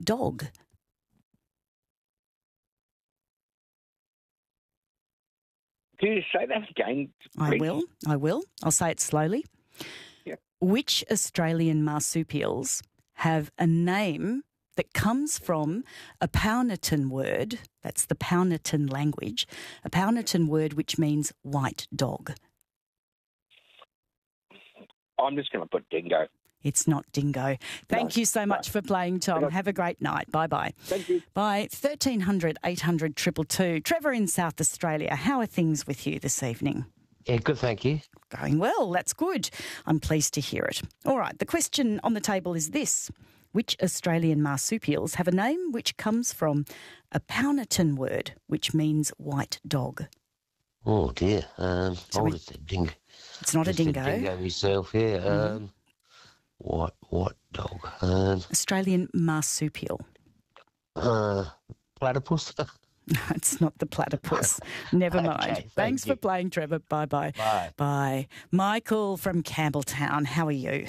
dog? Can you say that again? I please? will. I'll say it slowly. Yeah. Which Australian marsupials have a name that comes from a Powhatan word, that's the Powhatan language, a Powhatan word which means white dog? I'm just going to put dingo. It's not dingo. Thank you so much for playing, Tom. Have a great night. Bye-bye. Thank you. Bye. 1300 800 222. Trevor in South Australia, how are things with you this evening? Yeah, good, thank you. Going well. That's good. I'm pleased to hear it. All right, the question on the table is this. Which Australian marsupials have a name which comes from a Powhatan word which means white dog? Oh, dear. I So would have said dingo. It's not a dingo. Dingo myself, yeah. What dog? Australian marsupial. Platypus? It's not the platypus. Never mind. Okay, Thanks thank for playing, Trevor. Bye-bye. Bye. Bye. Michael from Campbelltown, how are you?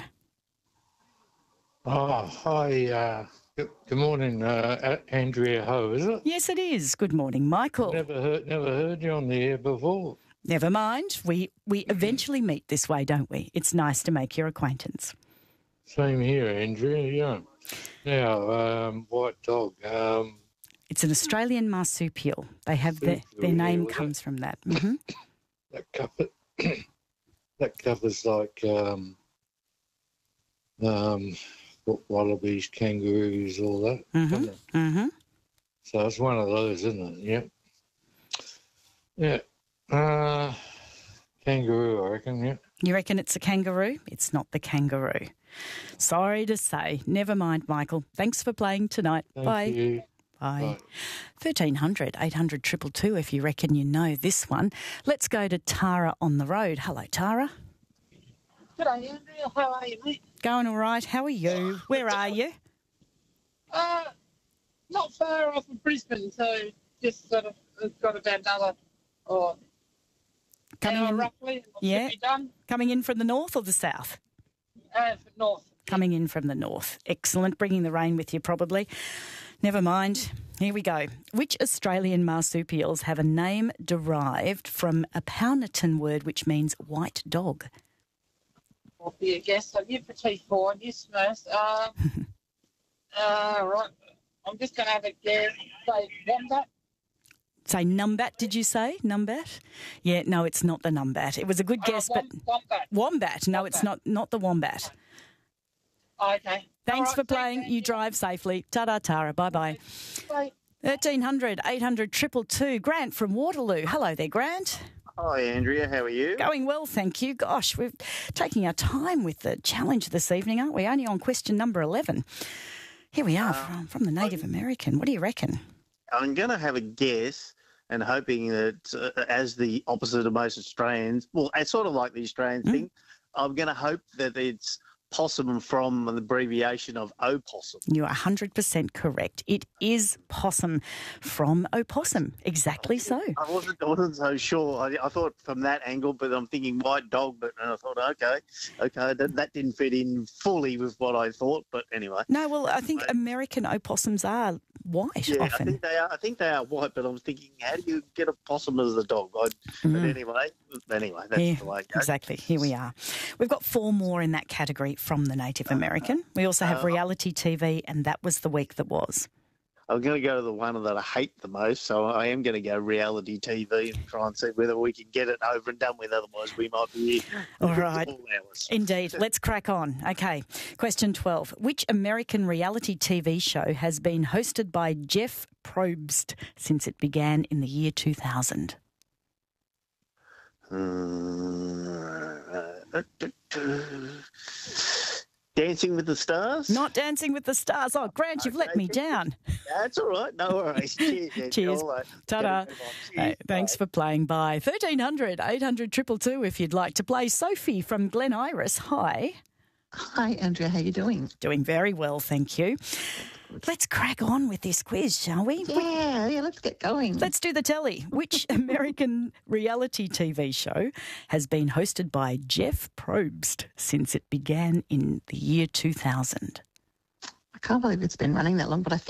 Oh, hi. Good morning, Andrea Ho, is it? Yes, it is. Good morning, Michael. Never heard you on the air before. Never mind. We eventually meet this way, don't we? It's nice to make your acquaintance. Same here, Andrea. Yeah. Now, white dog. It's an Australian marsupial. They have their name comes from that. Mm-hmm. That covers like wallabies, kangaroos, all that. doesn't it? Mm-hmm. So it's one of those, isn't it? Yeah. Yeah. Kangaroo, I reckon. Yeah. You reckon it's a kangaroo? It's not the kangaroo. Sorry to say. Never mind, Michael. Thanks for playing tonight. Bye. Thank you. Bye. 1300 800 222 if you reckon you know this one. Let's go to Tara on the road. Hello, Tara. G'day, Andrea. How are you, mate? Going all right. How are you? Where are you? Not far off of Brisbane, so just sort of got about another Coming hour in, roughly. And yeah. should be done. Coming in from the north or the south? North. Coming in from the north. Excellent. Bringing the rain with you probably. Never mind. Here we go. Which Australian marsupials have a name derived from a Powhatan word which means white dog? I'll be a guest. I'll give for T4 and yes, first. Right. I'm just going to have a guess. Say Wombat. Say Numbat, did you say? Numbat? Yeah, no, it's not the Numbat. It was a good guess, but... Wombat. Wombat. No, it's not the Wombat. Okay. Thanks All for right, playing. thanks, You Andrea. drive safely. Ta-da, Tara. Bye-bye. Bye. 1300 800 222. Grant from Waterloo. Hello there, Grant. Hi, Andrea. How are you? Going well, thank you. Gosh, we're taking our time with the challenge this evening, aren't we? Only on question number 11. Here we are from the Native American. What do you reckon? I'm going to have a guess and hoping that as the opposite of most Australians, well, it's sort of like the Australian thing, I'm going to hope that it's possum from the abbreviation of opossum. You are 100% correct. It is possum from opossum. Exactly so. I wasn't so sure. I thought from that angle, but I'm thinking white dog. But I thought, okay, that didn't fit in fully with what I thought. But anyway. No, well, I think American opossums are white Yeah, often. I think they are white. But I was thinking, how do you get a possum as a dog? But anyway, that's the way it goes. Exactly. Here we are. We've got 4 more in that category from the Native American. We also have reality TV, and that was the week that was. I'm going to go to the one that I hate the most, so I am going to go reality TV and try and see whether we can get it over and done with. Otherwise, we might be here. All right. All hours. Indeed. Let's crack on. Okay. Question 12. Which American reality TV show has been hosted by Jeff Probst since it began in the year 2000? Dancing with the Stars? Not Dancing with the Stars. Oh, Grant, you've let me down. That's all right. No worries. Cheers. Cheers. All right. Ta-da. Cheers. Hey, thanks for playing by. 1300 800 222 if you'd like to play. Sophie from Glen Iris. Hi. Hi, Andrea. How you doing? Doing very well, thank you. Let's crack on with this quiz, shall we? Yeah, let's get going. Let's do the telly. Which American reality TV show has been hosted by Jeff Probst since it began in the year 2000? I can't believe it's been running that long, but I think